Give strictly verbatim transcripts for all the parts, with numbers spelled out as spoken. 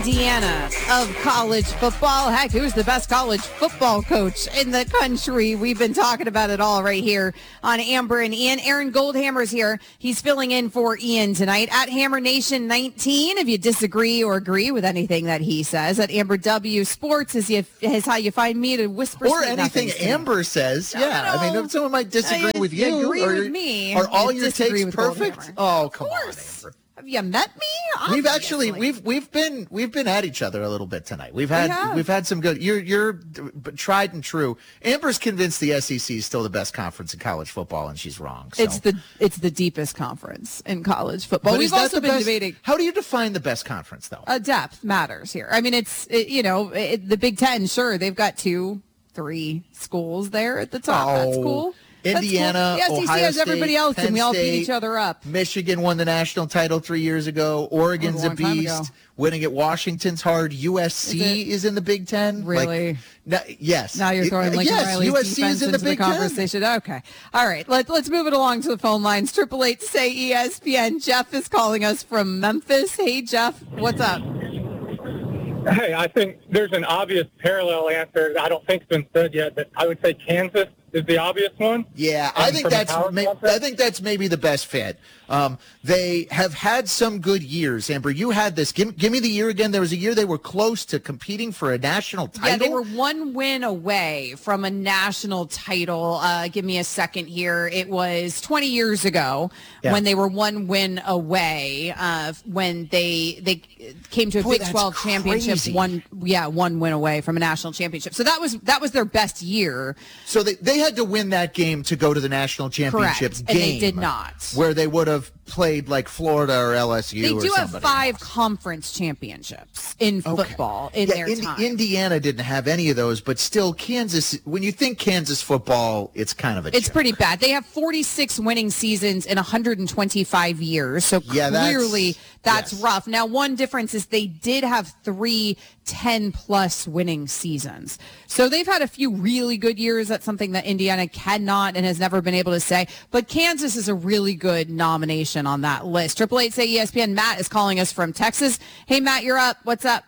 Indiana of college football. Heck, who's the best college football coach in the country? We've been talking about it all right here on Amber and Ian. Aaron Goldhammer's here. He's filling in for Ian tonight at Hammer Nation nineteen. If you disagree or agree with anything that he says, at Amber W Sports is, you, is how you find me to whisper or anything Amber says. No, Yeah, no. I mean, if someone might disagree Uh, with you you, agree or with me, are all you your disagree takes with perfect? Goldhammer. Oh, Of come course. on, Amber. Have you met me? We've Obviously. actually we've we've been we've been at each other a little bit tonight. We've had We have. we've had some good. You're you're tried and true. Amber's convinced the S E C is still the best conference in college football, and she's wrong. So. It's the it's the deepest conference in college football. But We've is that also the been best- debating. How do you define the best conference, though? Uh, depth matters here. I mean, it's, it, you know, it, the Big Ten, sure, they've got two, three schools there at the top. That's Oh, cool. Indiana, That's cool. The S E C Ohio has everybody State, else, Penn and we all State, beat each other up. Michigan won the national title three years ago. Oregon's That a was a long time beast. ago. Winning at Washington's hard. U S C Is is, in the Big Ten. Really? Like, no, yes. Now you're throwing It- Lincoln yes, Riley's U S C defense is in the into the Big Ten. conversation. Okay. All right. Let, let's move it along to the phone lines. Triple eight say E S P N. Jeff is calling us from Memphis. Hey, Jeff. What's up? Hey, I think there's an obvious parallel answer. I don't think it's been said yet, but I would say Kansas is the obvious one. Yeah, I Um, think from a that's college may, conference? I think that's maybe the best fit. Um, they have had some good years. Amber, you had this. Give, give me the year again. There was a year they were close to competing for a national title. Yeah, they were one win away from a national title. Uh, give me a second here. It was twenty years ago Yeah. when they were one win away. Uh, when they they came to a Boy, Big that's twelve championship. crazy. One yeah, one win away from a national championship. So that was that was their best year. So they, they had to win that game to go to the national championship Correct, game. and they did not. Where they would have played like Florida or L S U They or do have somebody five else. conference championships in Okay. football in Yeah, their Indi- time. Indiana didn't have any of those, but still Kansas, when you think Kansas football, it's kind of a It's joke. pretty bad. They have forty-six winning seasons in one hundred twenty-five years. So Yeah, that's- clearly that's yes. rough. Now, one difference is they did have three ten-plus winning seasons. So they've had a few really good years. That's something that Indiana cannot and has never been able to say. But Kansas is a really good nomination on that list. Triple eight say E S P N. Matt is calling us from Texas. Hey, Matt, you're up. What's up?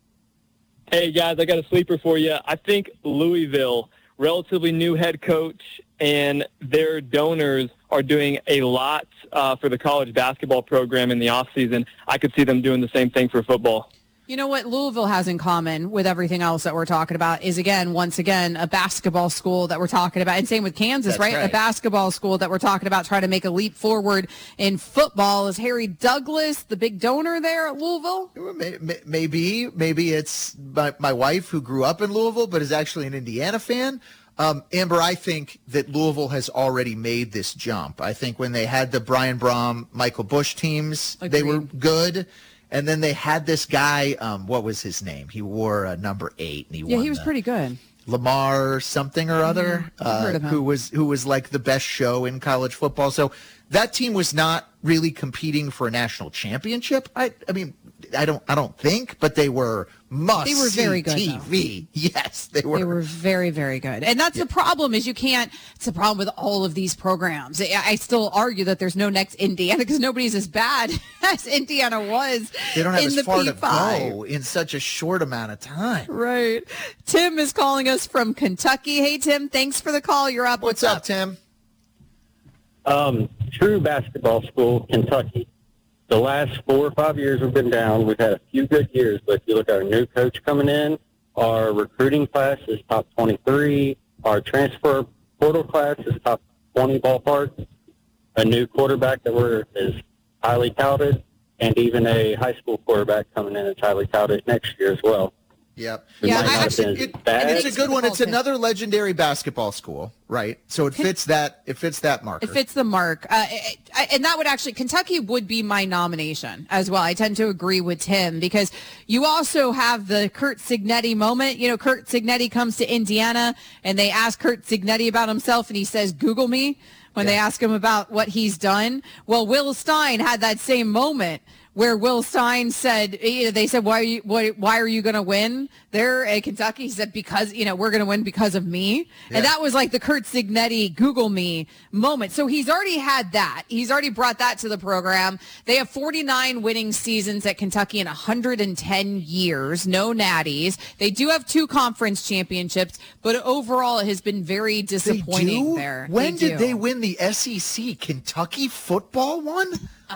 Hey, guys, I got a sleeper for you. I think Louisville, relatively new head coach, and their donors are doing a lot uh, for the college basketball program in the offseason. I could see them doing the same thing for football. You know what Louisville has in common with everything else that we're talking about is, again, once again, a basketball school that we're talking about. And same with Kansas, That's right? right. A basketball school that we're talking about trying to make a leap forward in football. Is Harry Douglas the big donor there at Louisville? May- may- Maybe, maybe it's my, my wife who grew up in Louisville, but is actually an Indiana fan. Um, Amber, I think that Louisville has already made this jump. I think when they had the Brian Brom, Michael Bush teams, they were Agreed. good. And then they had this guy, um, what was his name? He wore uh, number eight, and he Yeah, won he was the- pretty good. Lamar something or other, Mm-hmm. I've heard uh, of him. who was who was like the best show in college football. So that team was not really competing for a national championship. I, I mean, I don't, I don't think, but they were must. They were very good, T V. Yes, they were. They were very, very good. And that's the problem is you can't, it's the problem with all of these programs. I, I still argue that there's no next Indiana because nobody's as bad as Indiana was They don't have in as the far P to five. go in such a short amount of time. Right. Tim is calling us from Kentucky. Hey, Tim, thanks for the call. You're up. What's up, Tim? Um, true basketball school, Kentucky. The last four or five years we've been down. We've had a few good years, but if you look at our new coach coming in, our recruiting class is top twenty-three. Our transfer portal class is top twenty ballpark. A new quarterback that we're is highly touted, and even a high school quarterback coming in is highly touted next year as well. Yep. We Yeah, might I not have actually- been It- bad. and it's a Thanks good for the one. call, It's Tim. another legendary basketball school, right? So it fits that. It fits that marker. It fits the mark. Uh, I- I- and that would actually, Kentucky would be my nomination as well. I tend to agree with Tim because you also have the Kurt Signetti moment. You know, Kurt Signetti comes to Indiana and they ask Kurt Signetti about himself and he says, Google me when they Yeah. ask him about what he's done. Well, Will Stein had that same moment where Will Stein said, you know, they said, why are you, why, why are you going to win there at Kentucky? He said, because, you know, we're going to win because of me. Yeah. And that was like the Kurt Signetti Google me moment. So he's already had that. He's already brought that to the program. They have forty-nine winning seasons at Kentucky in one hundred ten years. No natties. They do have two conference championships, but overall it has been very disappointing there. When they did do. they win the S E C? Kentucky football won?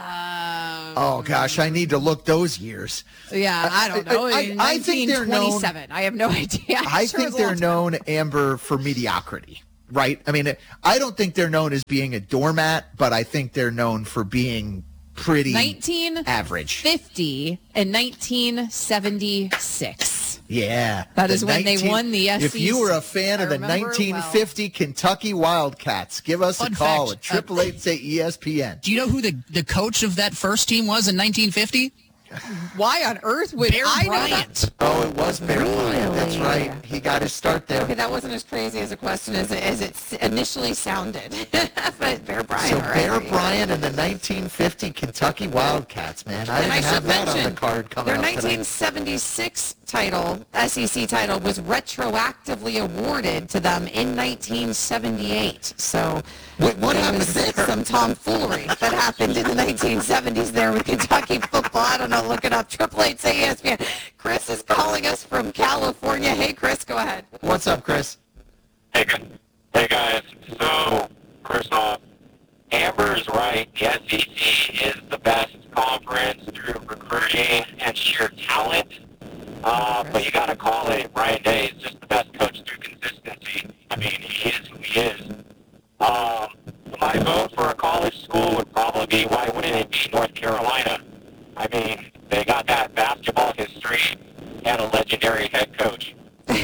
Um, oh gosh, I need to look those years. Yeah, I don't know. I, I, I think they're known. I have no idea. I'm I sure think they're known, Amber, for mediocrity. Right? I mean, I don't think they're known as being a doormat, but I think they're known for being pretty nineteen average. fifty and nineteen seventy-six. Yeah. That is when nineteen, they won the S E C. If you were a fan I of the nineteen fifty well. Kentucky Wildcats, give us Fun a call fact, at triple eight say E S P N. Do you know who the, the coach of that first team was in nineteen fifty? Why on earth would Bear I Bryant. know that? Oh, it was Bear really? Bryant. That's right. He got his start there. Okay, that wasn't as crazy as a question as it, as it initially sounded. But Bear Bryant. So right, Bear right. Bryant and the nineteen fifty Kentucky Wildcats, man. I And didn't I have should that on mention, the card coming their up nineteen seventy-six title, S E C title, was retroactively awarded to them in nineteen seventy-eight. So Wait, what there happened was there? some tomfoolery that happened in the nineteen seventies there with Kentucky football. I don't know. Look it up. Triple eight say E S P N. Chris is calling us from California. Hey, Chris, go ahead. What's up, Chris? Hey, gu- hey guys. So, first off, Amber's right. The S E C is the best conference through recruiting and sheer talent. Uh, but you got to call it Ryan Day is just the best coach through consistency. I mean, he is who he is. Um, my vote for a college school would probably be, why wouldn't it be North Carolina? I mean, they got that basketball history and a legendary head coach.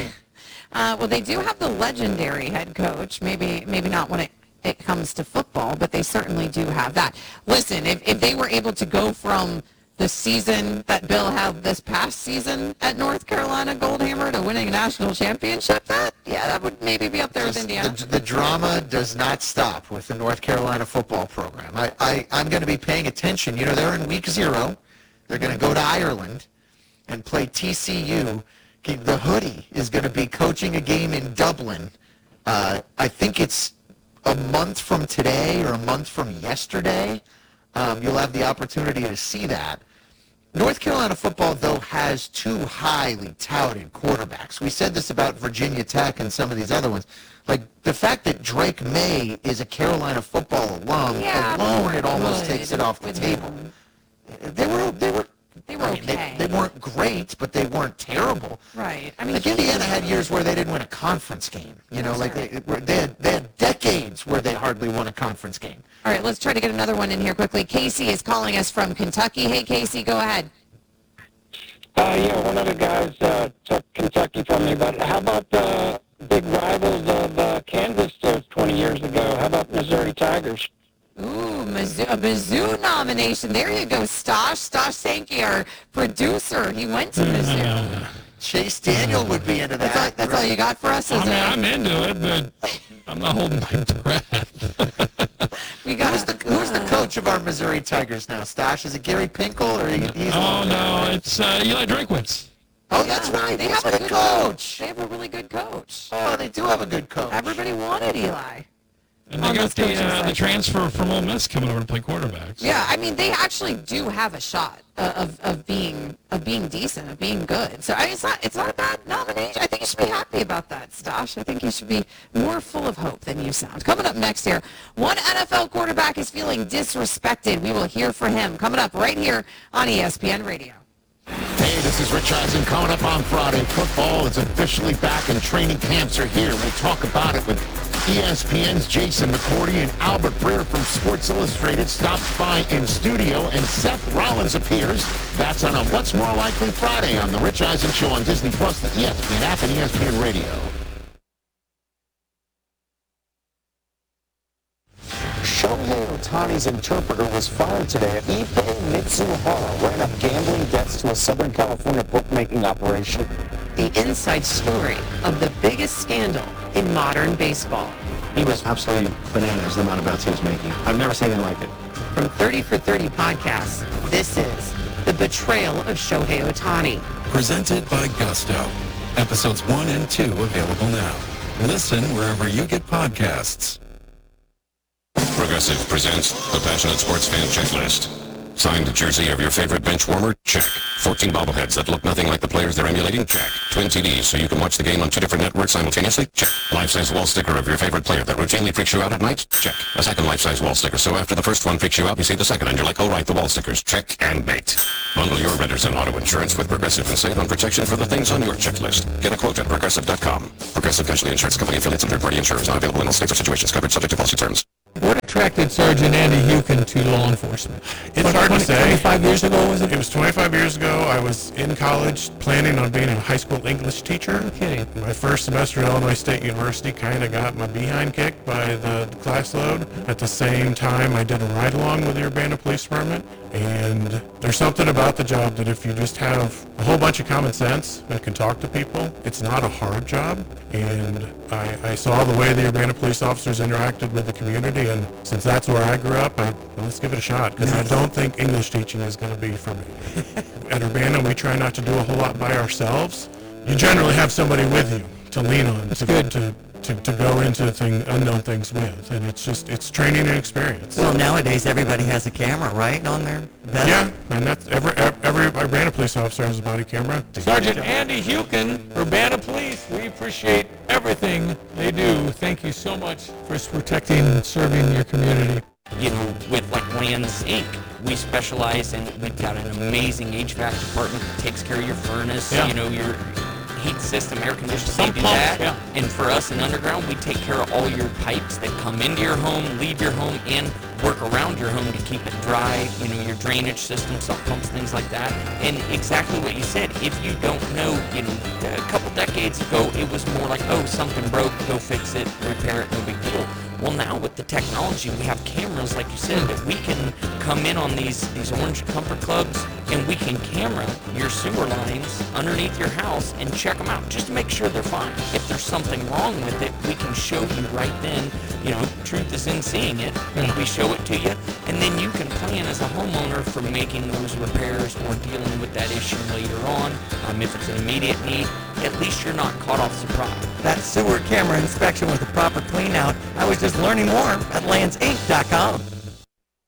Uh, well, they do have the legendary head coach. Maybe, maybe not when it, it comes to football, but they certainly do have that. Listen, if, if they were able to go from the season that Bill had this past season at North Carolina Goldhammer to winning a national championship, that, yeah, that would maybe be up there with Indiana. The, the drama does not stop with the North Carolina football program. I, I, I'm going to be paying attention. You know, they're in week zero. They're going to go to Ireland and play T C U. The Hoodie is going to be coaching a game in Dublin. Uh, I think it's a month from today or a month from yesterday. Um, you'll have the opportunity to see that. North Carolina football, though, has two highly touted quarterbacks. We said this about Virginia Tech and some of these other ones. Like, the fact that Drake May is a Carolina football alum Yeah, alone, it almost good. takes it off the table. They were, they were, They were I mean, okay. they, they weren't great, but they weren't terrible. Right. I mean, Like Indiana had years where they didn't win a conference game. You know, like they, they had they had decades where they hardly won a conference game. All right, let's try to get another one in here quickly. Casey is calling us from Kentucky. Hey, Casey, go ahead. Uh, yeah, one of the guys uh, took Kentucky from me, but how about the big rivals of uh, Kansas uh, twenty years ago? How about Missouri Tigers? Ooh, Mizzou, a Mizzou nomination. There you go, Stosh. Stosh Sankey, our producer. He went to Mizzou. Chase Daniel would be into that. That's all, that's all you got for us? I Is mean, it? I'm into it, but I'm not holding my breath. We got Who's the who's the coach of our Missouri Tigers now? Stosh, is it Gary Pinkel or he, he's? Oh, no, it's uh, Eli Drakewitz. Oh, that's right. They He's have a the good coach. They have a really good coach. Oh, they do have a good coach. Everybody wanted Eli. And they On got this the, coaching uh, the side. transfer from Ole Miss coming over to play quarterback. So. Yeah, I mean, they actually do have a shot uh, of, of being of being decent, of being good. So I mean, it's not it's not a bad nomination. I think you should be happy about that, Stosh. I think you should be more full of hope than you sound. Coming up next here, one N F L quarterback is feeling disrespected. We will hear from him coming up right here on E S P N Radio. Hey, this is Rich Eisen. Coming up on Friday, football is officially back and training camps are here. We'll talk about it with E S P N's Jason McCourty and Albert Breer from Sports Illustrated stops by in studio, and Seth Rollins appears. That's on a What's More Likely Friday on The Rich Eisen Show on Disney Plus, the E S P N app, and E S P N Radio. Shohei Ohtani's interpreter was fired today. Ippei Mitsuhara ran up gambling debts to a Southern California bookmaking operation. The inside story of the biggest scandal in modern baseball. He was absolutely bananas, the amount of bets he was making. I've never seen anything like it. From thirty for thirty podcasts, this is The Betrayal of Shohei Ohtani. Presented by Gusto. Episodes one and two available now. Listen wherever you get podcasts. Progressive presents the Passionate Sports Fan Checklist. Signed jersey of your favorite bench warmer? Check. fourteen bobbleheads that look nothing like the players they're emulating? Check. Twin T Ds so you can watch the game on two different networks simultaneously? Check. Life-size wall sticker of your favorite player that routinely freaks you out at night? Check. A second life-size wall sticker so after the first one freaks you out, you see the second and you're like, oh right, the wall stickers. Check and mate. Bundle your renters and auto insurance with Progressive and save on protection for the things on your checklist. Get a quote at Progressive dot com. Progressive Casualty Insurance Company affiliates and third-party insurers not available in all states or situations covered subject to policy terms. What attracted Sergeant Andy Hukin to law enforcement? It's hard to say. twenty-five years ago, was it? It was twenty-five years ago. I was in college planning on being a high school English teacher. No kidding. My first semester at Illinois State University kind of got my behind kicked by the class load. At the same time, I did a ride-along with the Urbana Police Department. And there's something about the job that if you just have a whole bunch of common sense and can talk to people, it's not a hard job. And I, I saw the way the Urbana police officers interacted with the community, and since that's where I grew up, I, well, let's give it a shot, because I don't think English teaching is going to be for me. At Urbana, we try not to do a whole lot by ourselves. You generally have somebody with you to lean on, to, to, to, to go into thing, unknown things with, and it's just, it's training and experience. Well, nowadays everybody has a camera, right, on their vest? Yeah, and that's every every Urbana police officer has a body camera. Sergeant Andy Hukin, Urbana Police, we appreciate everything they do. Thank you so much for protecting and serving your community. You know, with like Lands Incorporated, we specialize in, we've got an amazing H V A C department that takes care of your furnace, Yeah. you know, your heat system, air conditioning, Some they do pumps, that. yeah. And for us in Underground, we take care of all your pipes that come into your home, leave your home, and work around your home to keep it dry, you know, your drainage system, sump pumps, things like that. And exactly what you said, if you don't know, you know, a couple decades ago, it was more like, oh, something broke, go fix it, repair it, no big deal. Well, now with the technology, we have cameras, like you said, that we can come in on these, these Orange Comfort Clubs, and we can camera your sewer lines underneath your house and check them out just to make sure they're fine. If there's something wrong with it, we can show you right then, you know, truth is in seeing it, and we show it to you, and then you can plan as a homeowner for making those repairs or dealing with that issue later on. Um, if it's an immediate need, at least you're not caught off surprise. That sewer camera inspection with a proper clean out, I was just learning more at Lands Inc dot com.